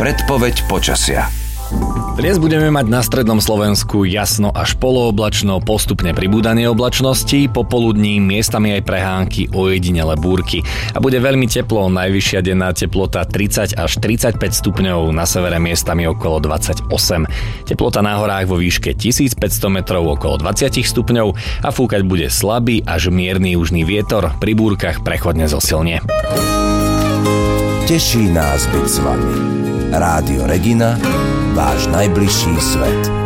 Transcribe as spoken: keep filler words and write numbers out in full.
Predpoveď počasia. Dnes budeme mať na strednom Slovensku jasno až polooblačno, postupne pribúdanie oblačnosti, popoludní miestami aj prehánky, ojedinele búrky. A bude veľmi teplo, najvyššia denná teplota tridsať až tridsaťpäť stupňov, na severe miestami okolo dvadsaťosem. Teplota na horách vo výške tisícpäťsto metrov okolo dvadsať stupňov a fúkať bude slabý až mierny južný vietor, pri búrkach prechodne zosilnie. Teší nás byť s vami. Rádio Regina, váš najbližší svet.